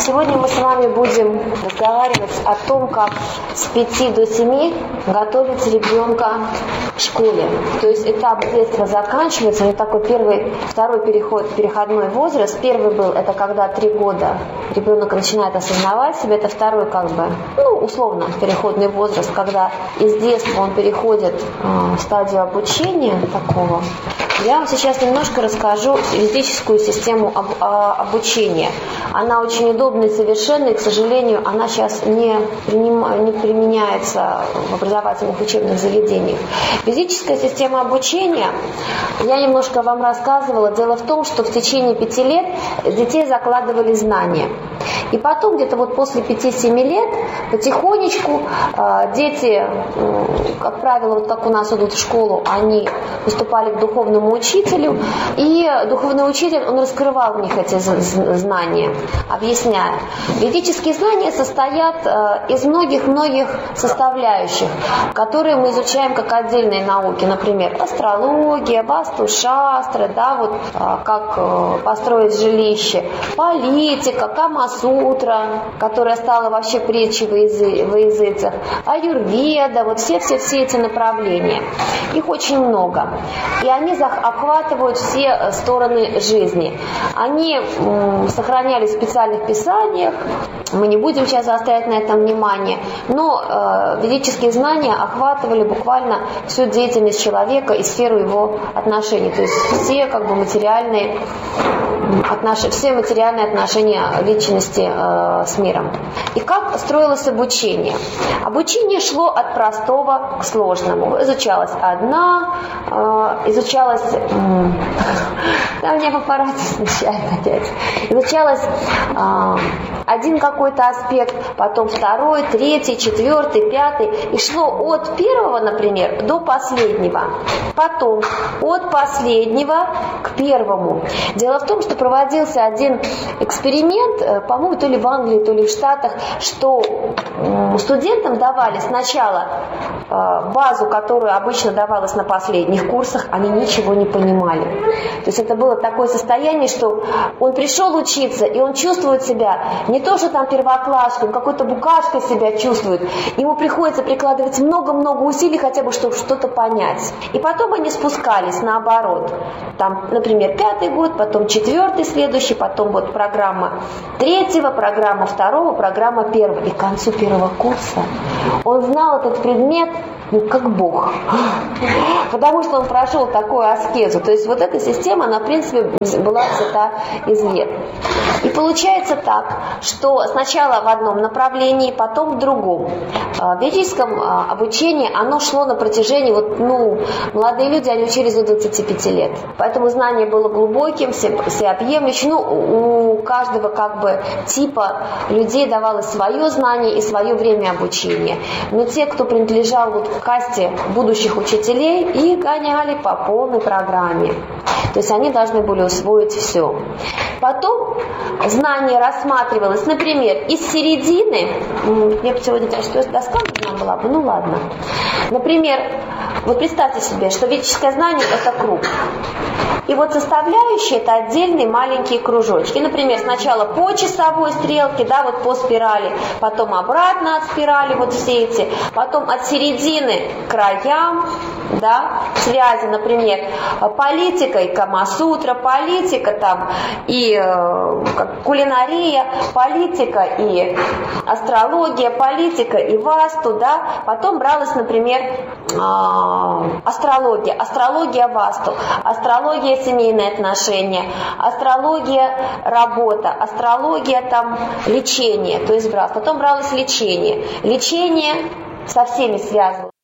Сегодня мы с вами будем разговаривать о том, как с 5 до 7 готовить ребенка к школе. То есть этап детства заканчивается, это такой второй переходной возраст. Первый был, это когда 3 года ребенок начинает осознавать себя, это второй условно переходный возраст, когда из детства он переходит в стадию обучения такого. Я вам сейчас немножко расскажу физическую систему обучения. Она очень удобная и совершенная, и, к сожалению, она сейчас не применяется в образовательных учебных заведениях. Физическая система обучения, я немножко вам рассказывала. Дело в том, что в течение 5 лет детей закладывали знания. И потом, где-то после 5-7 лет, потихонечку дети, как правило, как у нас идут в школу, они поступали к духовному учителю, и духовный учитель, он раскрывал в них эти знания, объясняя. Ведические знания состоят из многих-многих составляющих, которые мы изучаем как отдельные науки, например, астрология, васту-шастры, как построить жилище, политика, Кама-сутра, которая стала вообще притчей во языцах, аюрведа, все эти направления. Их очень много. И они охватывают все стороны жизни. Они сохранялись в специальных писаниях, мы не будем сейчас заострять на этом внимание, но ведические знания охватывали буквально всю деятельность человека и сферу его отношений, то есть все материальные отношения личности с миром. И как строилось обучение? Обучение шло от простого к сложному. Изучалась там меня папарацци смущает опять. Изучалась один какой-то аспект, потом второй, третий, четвертый, пятый. И шло от первого, например, до последнего. Потом от последнего к первому. Дело в том, что проводился один эксперимент, по-моему, то ли в Англии, то ли в Штатах, что студентам давали сначала базу, которую обычно давалась на последних курсах, они ничего не понимали. То есть это было такое состояние, что он пришел учиться, и он чувствует себя не то, что там первоклашкой, он какой-то букашкой себя чувствует. Ему приходится прикладывать много-много усилий, хотя бы, чтобы что-то понять. И потом они спускались наоборот. Там, например, 5-й год, потом 4-й следующий, потом программа 3-го, программа 2-го, программа 1-го. И к концу 1-го курса он знал этот предмет как Бог. Потому что он прошел такую аскезу. То есть эта система, она, в принципе, была взята из вед. И получается так, что сначала в одном направлении, потом в другом. В ведическом обучении оно шло на протяжении, молодые люди, они учились до 25 лет. Поэтому знание было глубоким, всеобъемлющим. У каждого типа людей давалось свое знание и свое время обучения. Но те, кто принадлежал к касте будущих учителей, их гоняли по полной программе. То есть они должны были усвоить все. Потом знание рассматривалось, например, из середины. Я бы сегодня, что доска нужна была бы, ладно. Например, представьте себе, что ведическое знание – это круг. И составляющие – это отдельные маленькие кружочки. Например, сначала по часовой стрелке, по спирали, потом обратно от спирали, все эти, потом от середины к краям, связи, например, политика и Кама-сутра, политика и кулинария, политика и астрология, политика и васту, Потом бралась, например, астрология васту, астрология семейные отношения, астрология работа, астрология лечение, то есть потом бралось лечение со всеми связано.